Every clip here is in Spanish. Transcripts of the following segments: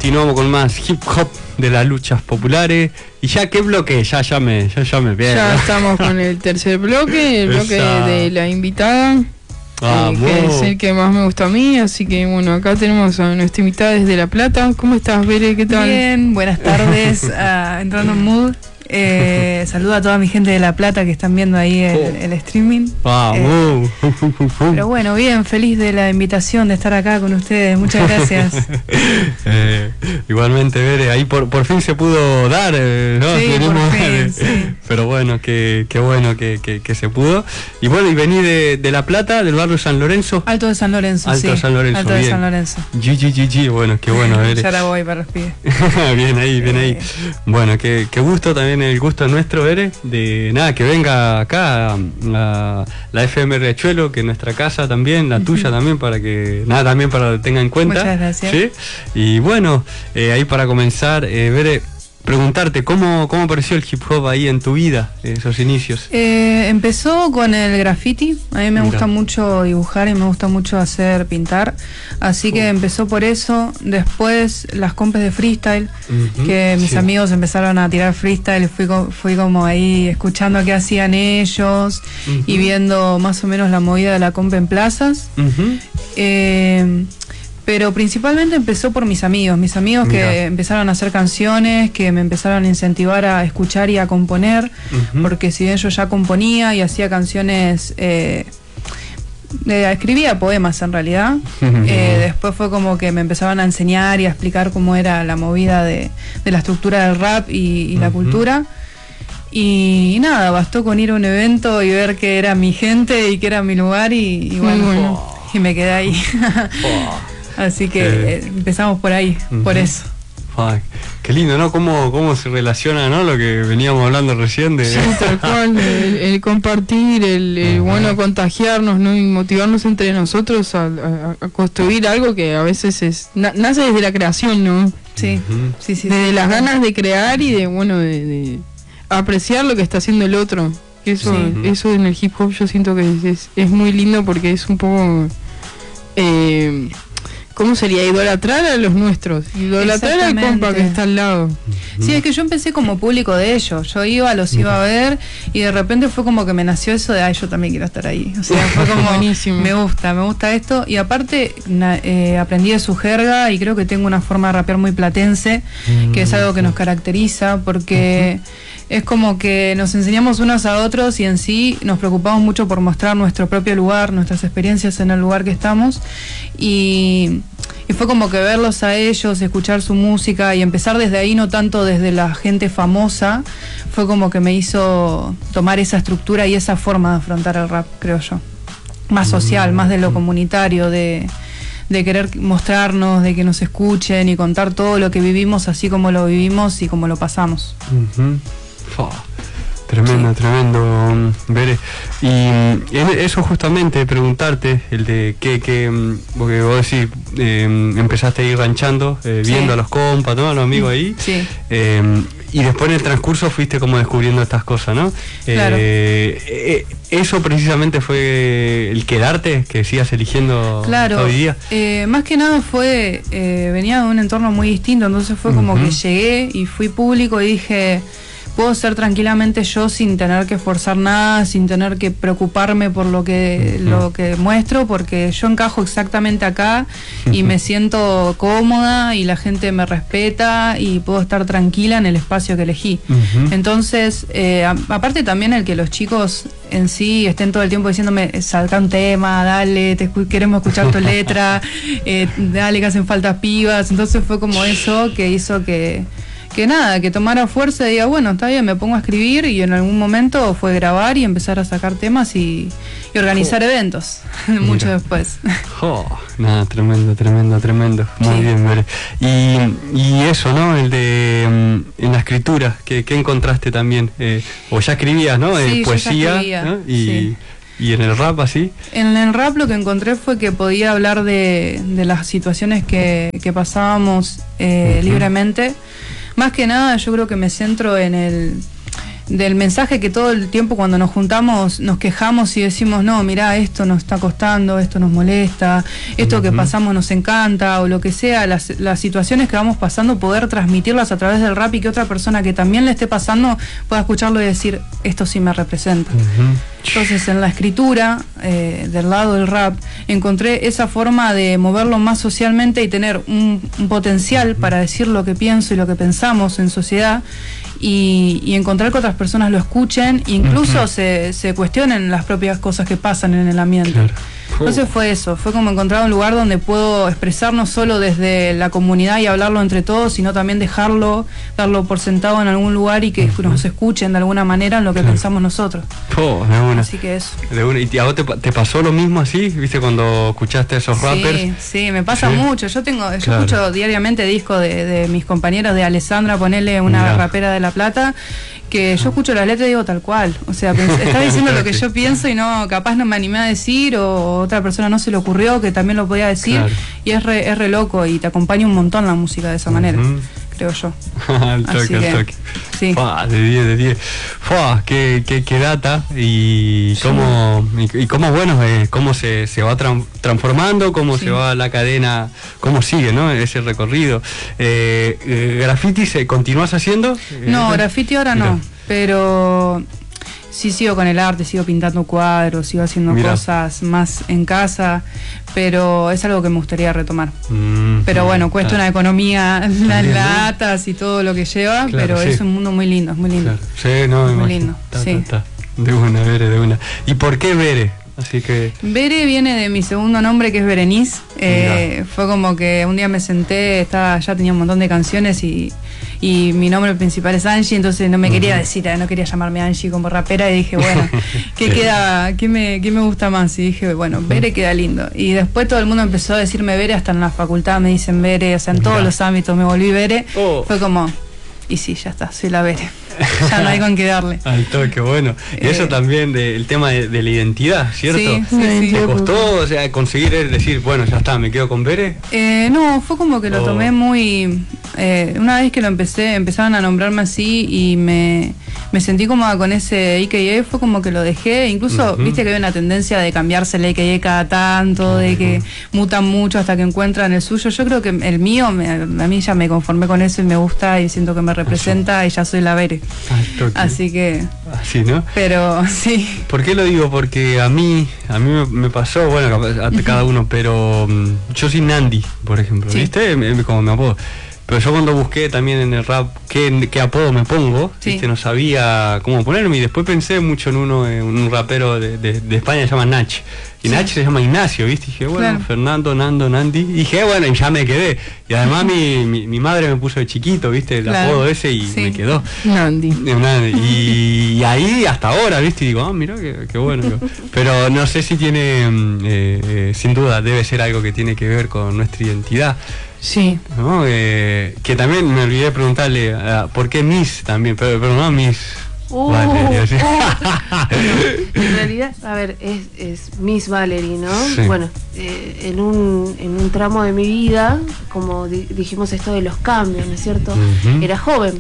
continuamos con más hip hop de las luchas populares. ¿Y ya qué bloque? Ya me pierdo. Ya estamos con el tercer bloque, el bloque de la invitada. Que es el que más me gusta a mí, así que bueno, acá tenemos a nuestra invitada desde La Plata. ¿Cómo estás, Bere? ¿Qué tal? Bien, buenas tardes, entrando en mood. Saludo a toda mi gente de La Plata que están viendo ahí el streaming. Pero bueno, bien, feliz de la invitación de estar acá con ustedes, muchas gracias. Igualmente, Bere, ahí por fin se pudo dar, ¿no? Sí, por fin, sí. Pero bueno, qué bueno que se pudo. Y bueno, y vení de La Plata, del barrio San Lorenzo. Alto de San Lorenzo, Alto de San Lorenzo, Alto bien. de San Lorenzo. Bueno, qué bueno, Bere. Ya la voy para los pibes. Bien ahí. Bueno, qué gusto también, el gusto nuestro, Bere, de nada, que venga acá a la FM Riachuelo, que es nuestra casa también, la tuya también, para que tenga en cuenta. Muchas gracias. ¿Sí? Y bueno, ahí para comenzar, Bere, preguntarte, ¿cómo apareció el hip hop ahí en tu vida, esos inicios? Empezó con el graffiti. A mí me gusta mucho dibujar y me gusta mucho pintar. Así que empezó por eso. Después las compes de freestyle, que mis amigos empezaron a tirar freestyle. Fui como ahí escuchando qué hacían ellos y viendo más o menos la movida de la compa en plazas. Pero principalmente empezó por mis amigos que empezaron a hacer canciones, que me empezaron a incentivar a escuchar y a componer, porque si bien yo ya componía y hacía canciones, escribía poemas en realidad, después fue como que me empezaban a enseñar y a explicar cómo era la movida de la estructura del rap y la cultura. Y nada, bastó con ir a un evento y ver que era mi gente y que era mi lugar y bueno, y me quedé ahí. Así que empezamos por ahí, por eso. Ay, qué lindo, ¿no? Cómo se relaciona, ¿no? Lo que veníamos hablando recién de... Sí, tal cual, el compartir, bueno, contagiarnos, ¿no? Y motivarnos entre nosotros a construir algo que a veces nace desde la creación, ¿no? Sí, sí. Desde las ganas de crear y de apreciar lo que está haciendo el otro. Eso en el hip hop yo siento que es muy lindo porque es un poco... ¿cómo sería? Idolatrar a los nuestros, idolatrar al compa que está al lado. Sí, es que yo empecé como público de ellos, los iba a ver y de repente fue como que me nació eso de, yo también quiero estar ahí. O sea, fue como, buenísimo. Me gusta esto y aparte aprendí de su jerga y creo que tengo una forma de rapear muy platense, que es algo que nos caracteriza porque... Es como que nos enseñamos unos a otros y en sí nos preocupamos mucho por mostrar nuestro propio lugar, nuestras experiencias en el lugar que estamos y fue como que verlos a ellos, escuchar su música y empezar desde ahí, no tanto desde la gente famosa, fue como que me hizo tomar esa estructura y esa forma de afrontar el rap, creo yo. Más social, más de lo comunitario, de querer mostrarnos, de que nos escuchen y contar todo lo que vivimos así como lo vivimos y como lo pasamos. Tremendo, Bere. Y eso justamente, preguntarte, el de porque vos decís, empezaste a ir ranchando, viendo a los compas, ¿no? A los amigos ahí. Sí. Y después en el transcurso fuiste como descubriendo estas cosas, ¿no? Claro. ¿Eso precisamente fue el quedarte, que sigas eligiendo hoy día? Más que nada venía de un entorno muy distinto, entonces fue como que llegué y fui público y dije... Puedo ser tranquilamente yo sin tener que forzar nada, sin tener que preocuparme por lo que muestro, porque yo encajo exactamente acá y me siento cómoda y la gente me respeta y puedo estar tranquila en el espacio que elegí. Entonces, aparte también el que los chicos en sí estén todo el tiempo diciéndome, saca un tema, dale, queremos escuchar tu letra, dale que hacen falta pibas. Entonces fue como eso que hizo que tomara fuerza y diga, bueno, está bien, me pongo a escribir y en algún momento fue grabar y empezar a sacar temas y organizar eventos, mucho después. Nada, tremendo. Muy bien, Bere. Y eso, ¿no? El de en la escritura, ¿qué encontraste también? O ya escribías, ¿no? Sí, poesía, yo ya escribía, ¿no? ¿Y en el rap así? En el rap lo que encontré fue que podía hablar de las situaciones que pasábamos libremente. Más que nada yo creo que me centro en del mensaje que todo el tiempo cuando nos juntamos nos quejamos y decimos, no, mirá, esto nos está costando, esto nos molesta, esto que pasamos nos encanta, o lo que sea, las situaciones que vamos pasando, poder transmitirlas a través del rap y que otra persona que también le esté pasando pueda escucharlo y decir, esto sí me representa. Entonces, en la escritura, del lado del rap, encontré esa forma de moverlo más socialmente y tener un potencial para decir lo que pienso y lo que pensamos en sociedad, y encontrar que otras personas lo escuchen, incluso se cuestionen las propias cosas que pasan en el ambiente. Claro. Entonces fue eso, fue como encontrar un lugar donde puedo expresar no solo desde la comunidad y hablarlo entre todos, sino también darlo por sentado en algún lugar y que nos escuchen de alguna manera en lo que pensamos nosotros. Así que eso. ¿Y a vos te pasó lo mismo así, viste, cuando escuchaste a esos rappers? Sí, me pasa mucho. Yo escucho diariamente discos de mis compañeros, de Alessandra, ponele, una rapera de La Plata, que yo escucho las letras y digo tal cual, o sea, está diciendo lo que yo pienso y capaz no me animé a decir, o otra persona no se le ocurrió que también lo podía decir, y es re loco, y te acompaña un montón la música de esa manera, creo yo. Al toque. Sí. De 10. Qué data, y cómo bueno, cómo se va transformando, cómo se va la cadena, cómo sigue, ¿no? Ese recorrido. ¿Graffiti continúas haciendo? No, graffiti ahora no, pero sí sigo con el arte, sigo pintando cuadros, sigo haciendo cosas más en casa, pero es algo que me gustaría retomar. Pero bueno, cuesta una economía, las latas y todo lo que lleva, pero es un mundo muy lindo, es muy lindo. Sí, no, muy lindo. De una, Bere, de una. ¿Y por qué Bere? Así que... Bere viene de mi segundo nombre, que es Berenice. Fue como que un día me senté, ya tenía un montón de canciones y mi nombre principal es Angie, entonces no me quería decir, no quería llamarme Angie como rapera, y dije, bueno, ¿qué me gusta más? Y dije, bueno, Bere queda lindo. Y después todo el mundo empezó a decirme Bere, hasta en la facultad me dicen Bere, o sea, en todos los ámbitos me volví Bere. Fue como, y sí, ya está, soy la Bere. Ya no hay con qué darle. Al toque, bueno. Y eso también el tema de la identidad, ¿cierto? Sí. ¿Te costó, o sea, conseguir decir, bueno, ya está, me quedo con Bere? No, fue como que lo tomé muy... una vez que lo empezaron a nombrarme así y me sentí cómoda con ese AKA, fue como que lo dejé. Incluso, viste que hay una tendencia de cambiarse el AKA cada tanto, de que mutan mucho hasta que encuentran el suyo. Yo creo que el mío, a mí ya me conformé con eso y me gusta y siento que me representa y ya soy la Bere. Así que... Así, ¿no? Pero sí. ¿Por qué lo digo? Porque a mí me pasó, bueno, a cada uno, pero yo soy Nandi, por ejemplo, ¿viste? Como me apodo. Pero yo cuando busqué también en el rap qué apodo me pongo, ¿viste? No sabía cómo ponerme, y después pensé mucho en un rapero de España que se llama Nach. Y Nach se llama Ignacio, ¿viste? Y dije, bueno, Fernando, Nando, Nandi. Y dije, bueno, y ya me quedé. Y además mi madre me puso de chiquito, ¿viste? El apodo ese, y me quedó. Nandi. Y ahí hasta ahora, ¿viste? Y digo, mirá, qué bueno. Pero no sé si tiene, sin duda, debe ser algo que tiene que ver con nuestra identidad. Sí. ¿No? Que también me olvidé de preguntarle, ¿por qué Miss también? Pero no Miss. Valerie, en realidad, a ver, es Miss Valerie, ¿no? Sí. Bueno, en un tramo de mi vida, como dijimos esto de los cambios, ¿no es cierto? Era joven.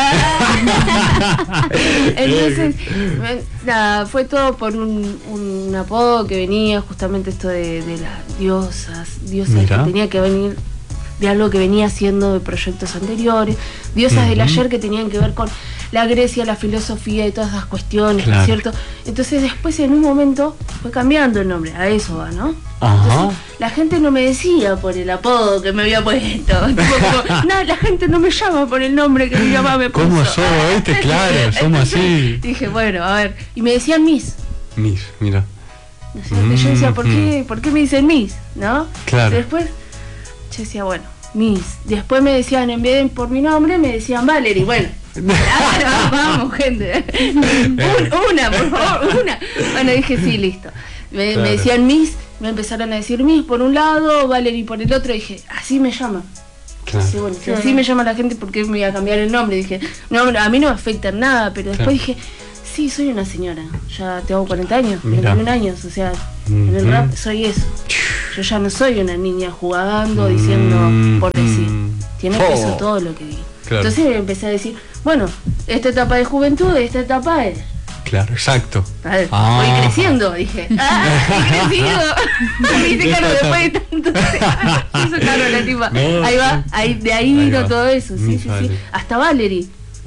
Entonces, nada, fue todo por un apodo que venía justamente esto de las diosas que tenía que venir de algo que venía haciendo de proyectos anteriores, diosas del ayer que tenían que ver con la Grecia, la filosofía y todas esas cuestiones, ¿no es cierto? Entonces después en un momento fue cambiando el nombre, a eso va, ¿no? Entonces, la gente no me decía por el apodo que me había puesto. No, la gente no me llama por el nombre que mi mamá me puso. ¿Cómo somos, viste? Claro, somos así. Dije, bueno, a ver, y me decían Miss. Miss, mira. ¿No es cierto? Yo decía, ¿por qué me dicen Miss? ¿No? Claro. Después yo decía, bueno, Miss. Después me decían, en vez de por mi nombre, me decían Valerie. Bueno, vamos, gente. Una, por favor, una. Bueno, dije, sí, listo. Me decían Miss, me empezaron a decir Miss por un lado, Valerie por el otro. Dije, así me llaman. Entonces, bueno, si así me llama la gente, ¿por qué me voy a cambiar el nombre? Dije, no, a mí no me afecta en nada. Pero después dije, sí, soy una señora. Ya tengo 40 años, 41 años. O sea, en el rap soy eso. Yo ya no soy una niña jugando, diciendo por decir. Tiene peso todo lo que digo. Entonces empecé a decir, bueno, esta etapa de juventud, esta etapa es... Claro, exacto. Voy creciendo, dije. He crecido. Me hice cargo después de tanto. Hizo cargo la tipa. No, ahí va, de ahí vino todo eso. Sí. Hasta Valerie.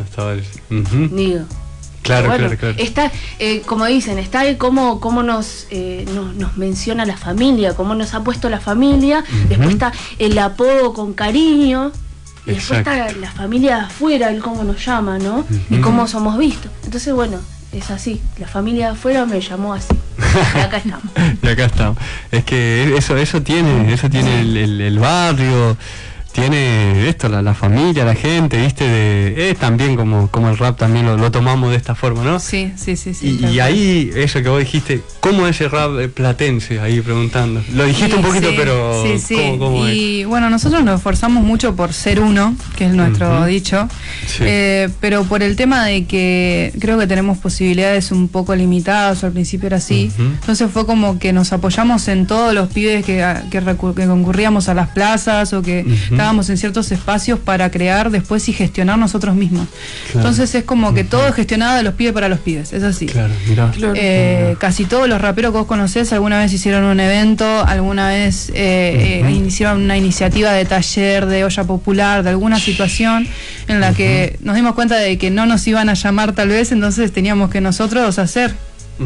Digo. Claro, bueno, claro. Está, como dicen, está ahí cómo nos menciona la familia, cómo nos ha puesto la familia. Después está el apodo con cariño. Y después está la familia de afuera, el cómo nos llama, ¿no? Y cómo somos vistos. Entonces, bueno, es así. La familia de afuera me llamó así. Y acá estamos. Es que eso tiene el barrio. Tiene esto, la familia, la gente, ¿viste? Es también como el rap también lo tomamos de esta forma, ¿no? Sí. Y ahí, eso que vos dijiste, ¿cómo es el rap platense? Ahí preguntando. Lo dijiste un poquito, pero ¿cómo y es? Bueno, nosotros nos esforzamos mucho por ser uno, que es nuestro dicho, pero por el tema de que creo que tenemos posibilidades un poco limitadas, al principio era así, entonces fue como que nos apoyamos en todos los pibes que concurríamos a las plazas o que... estábamos en ciertos espacios para crear después y gestionar nosotros mismos. Claro. Entonces es como que todo es gestionado de los pibes para los pibes, es así. Claro, mirá. Casi todos los raperos que vos conocés alguna vez hicieron un evento, alguna vez hicieron una iniciativa de taller, de olla popular, de alguna situación en la que nos dimos cuenta de que no nos iban a llamar tal vez, entonces teníamos que nosotros hacer.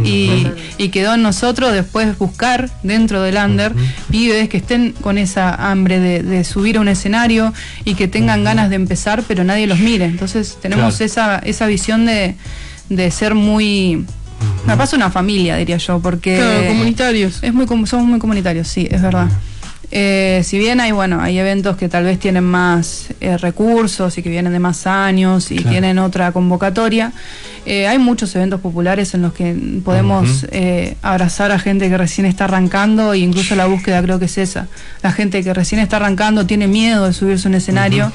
Y quedó en nosotros después buscar dentro del under pibes que estén con esa hambre de subir a un escenario y que tengan ganas de empezar, pero nadie los mire. Entonces tenemos esa visión de ser muy... Me pasa una familia, diría yo, porque... Claro, comunitarios. Somos muy comunitarios, sí, es verdad. Si bien hay eventos que tal vez tienen más recursos y que vienen de más años y tienen otra convocatoria, hay muchos eventos populares en los que podemos abrazar a gente que recién está arrancando, e incluso la búsqueda creo que es esa. La gente que recién está arrancando tiene miedo de subirse a un escenario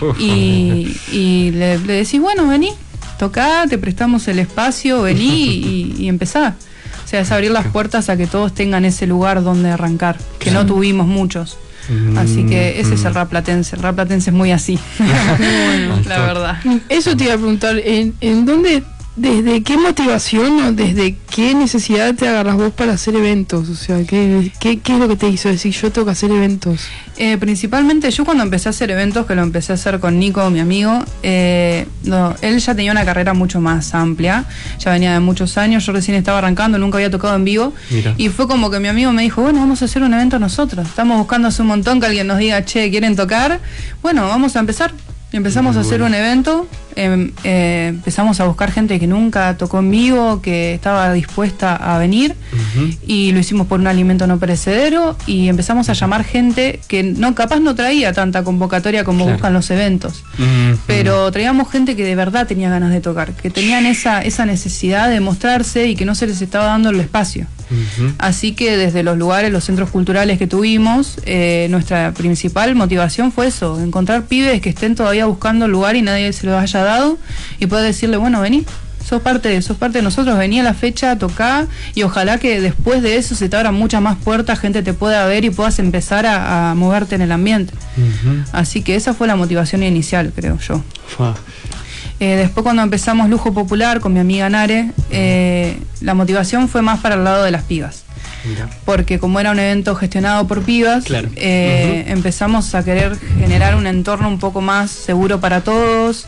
y le decís, bueno, vení, tocá, te prestamos el espacio, vení y empezá. O sea, es abrir las puertas a que todos tengan ese lugar donde arrancar, que no tuvimos muchos. Así que ese es el rap platense. El rap platense es muy así, la verdad. Eso te iba a preguntar, ¿en dónde, desde qué motivación o desde qué necesidad te agarras vos para hacer eventos? O sea, ¿qué es lo que te hizo decir yo tengo que hacer eventos? Principalmente yo cuando empecé a hacer eventos, que lo empecé a hacer con Nico, mi amigo, él ya tenía una carrera mucho más amplia, ya venía de muchos años, yo recién estaba arrancando, nunca había tocado en vivo. Mira. Y fue como que mi amigo me dijo, bueno, vamos a hacer un evento nosotros, estamos buscando hace un montón que alguien nos diga, che, ¿quieren tocar? Bueno, vamos a empezar. Empezamos a hacer un evento, empezamos a buscar gente que nunca tocó en vivo, que estaba dispuesta a venir, y lo hicimos por un alimento no perecedero, y empezamos a llamar gente que capaz no traía tanta convocatoria como buscan los eventos, pero traíamos gente que de verdad tenía ganas de tocar, que tenían esa necesidad de mostrarse y que no se les estaba dando el espacio. Así que desde los lugares, los centros culturales que tuvimos, nuestra principal motivación fue eso, encontrar pibes que estén todavía buscando el lugar y nadie se lo haya dado, y poder decirle, bueno, vení, sos parte de nosotros, vení a la fecha, tocá, y ojalá que después de eso se te abran muchas más puertas, gente te pueda ver y puedas empezar a moverte en el ambiente. Así que esa fue la motivación inicial, creo yo. Después cuando empezamos Lujo Popular con mi amiga Nare, la motivación fue más para el lado de las pibas. Mira. Porque como era un evento gestionado por pibas, empezamos a querer generar un entorno un poco más seguro para todos,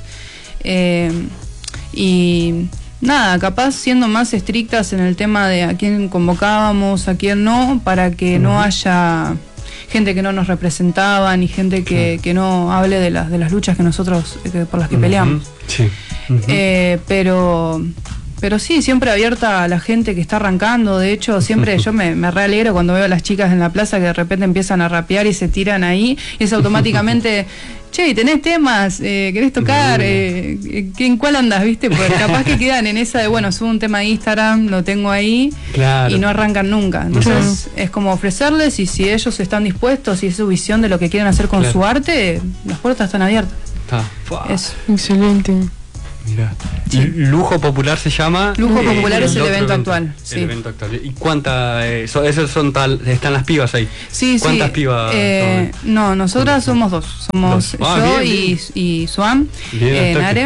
y nada, capaz siendo más estrictas en el tema de a quién convocábamos, a quién no, para que no haya gente que no nos representaba, ni gente que no hable de las luchas que nosotros por las que peleamos. Pero sí, siempre abierta a la gente que está arrancando. De hecho, siempre yo me re alegro cuando veo a las chicas en la plaza que de repente empiezan a rapear y se tiran ahí, y es automáticamente, che, ¿tenés temas? ¿Querés tocar? ¿En cuál andás? ¿Viste? Porque capaz que quedan en esa de, bueno, subo un tema de Instagram, lo tengo ahí, y no arrancan nunca. Entonces es como ofrecerles, y si ellos están dispuestos y es su visión de lo que quieren hacer con su arte, las puertas están abiertas. Es excelente. Mira. Lujo Popular se llama. Lujo Popular es el evento actual. El evento actual. ¿Y cuántas? Están las pibas ahí. Sí, ¿Cuántas pibas? No, nosotras somos dos. Somos yo y Suam, Nare.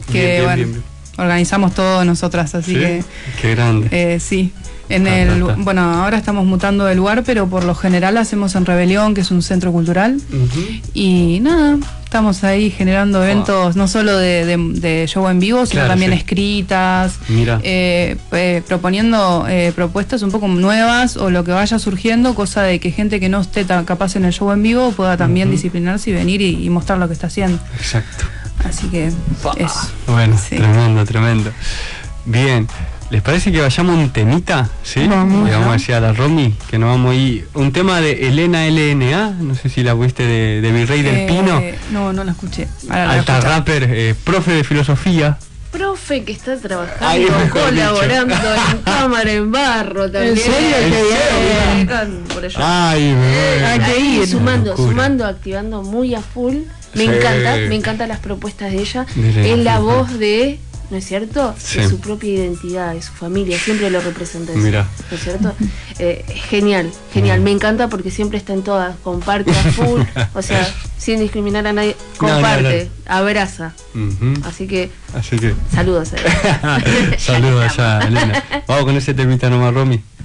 que bien. Organizamos todo nosotras, así que... Qué grande. Sí. Bueno, ahora estamos mutando de lugar, pero por lo general hacemos en Rebelión, que es un centro cultural. Y nada, estamos ahí generando eventos, no solo de show en vivo, sino también escritas, proponiendo propuestas un poco nuevas o lo que vaya surgiendo, cosa de que gente que no esté tan capaz en el show en vivo pueda también disciplinarse y venir y mostrar lo que está haciendo. Exacto. Así que eso. Bueno, tremendo. Bien. ¿Les parece que vayamos un temita? ¿Sí? Vamos a decir a la Romy que nos vamos a ir. Un tema de Elena LNA, no sé si la viste de Virrey del Pino. No la escuché. Alta rapper, profe de filosofía. Profe que está trabajando, colaborando en cámara en barro también. ¿En serio? Por allá. Ay, hay que ir. Sumando, activando muy a full. Me encantan las propuestas de ella. Es la voz de... ¿No es cierto? Sí. De su propia identidad, de su familia, siempre lo representa eso. Mirá. ¿No es cierto? Genial, me encanta porque siempre está en todas, comparte a full, o sea, sin discriminar a nadie, comparte, abraza. Así que saludos a ella. Saludos allá, Elena. Vamos con ese temita nomás, Romy.